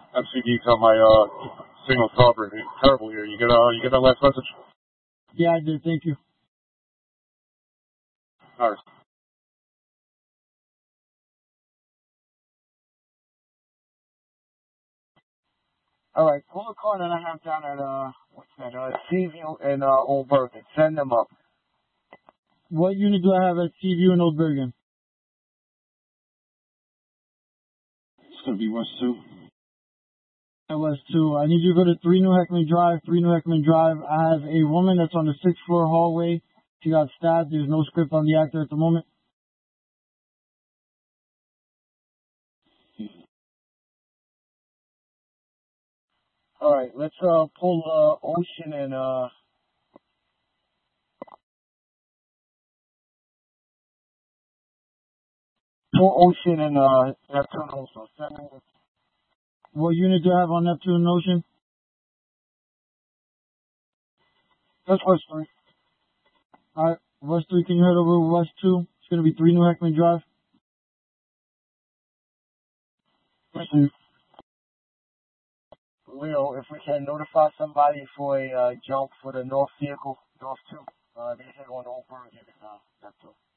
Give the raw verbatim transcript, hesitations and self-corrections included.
M C D got my uh, signal operating terrible here. You get uh, you get that last message? Yeah, I did. Thank you. All right. All right, pull the car that I have down at uh, what's that? Uh, Seaview and uh, Old Bergen. Send them up. What unit do I have at Seaview and Old Bergen? It's gonna be West two. That was two. I need you to go to three New Heckman Drive. three New Heckman Drive. I have a woman that's on the sixth floor hallway. She got stabbed. There's no script on the actor at the moment. All right, let's uh pull uh, Ocean and uh pull Ocean and uh Neptune also. Send me the- What unit do I have on Neptune and Ocean? That's West three. All right, West three. Can you head over to West two? It's gonna be three New Heckman Drive. Listen, Leo, if we can notify somebody for a uh, jump for the North vehicle, North two. Uh, they hit on Old Bergen. Uh, that's all.